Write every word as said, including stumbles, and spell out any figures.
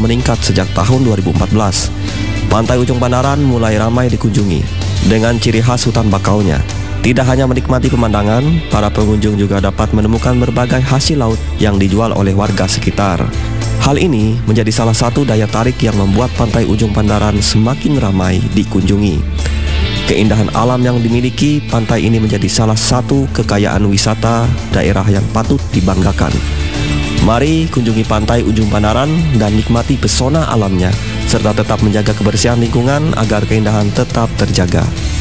meningkat sejak tahun dua ribu empat belas. Pantai Ujung Pandaran mulai ramai dikunjungi dengan ciri khas hutan bakaunya. Tidak hanya menikmati pemandangan, para pengunjung juga dapat menemukan berbagai hasil laut yang dijual oleh warga sekitar. Hal ini menjadi salah satu daya tarik yang membuat Pantai Ujung Pandaran semakin ramai dikunjungi. Keindahan alam yang dimiliki pantai ini menjadi salah satu kekayaan wisata daerah yang patut dibanggakan. Mari kunjungi Pantai Ujung Pandaran dan nikmati pesona alamnya, serta tetap menjaga kebersihan lingkungan agar keindahan tetap terjaga.